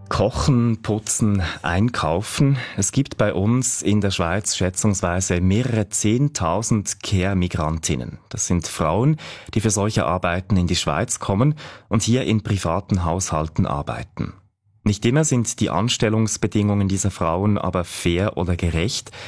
Kochen, putzen, einkaufen. Es gibt bei uns in der Schweiz schätzungsweise mehrere 10.000 Care-Migrantinnen. Das sind Frauen, die für solche Arbeiten in die Schweiz kommen und hier in privaten Haushalten arbeiten. Nicht immer sind die Anstellungsbedingungen dieser Frauen aber fair oder gerecht.